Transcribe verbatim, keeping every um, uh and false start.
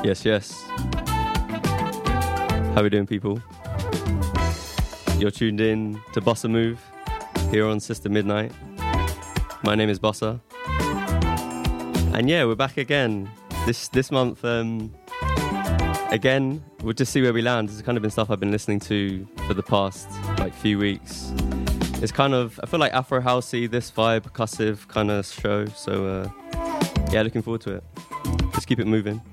Yes, yes. How we doing, people? You're tuned in to Bossa Move here on Sister Midnight. My name is Bossa. And yeah, we're back again. This this month, um, again, we'll just see where we land. This has kind of been stuff I've been listening to for the past like few weeks. It's kind of, I feel like Afro Housey, this vibe, percussive kind of show. So uh, yeah, looking forward to it. Just keep it moving.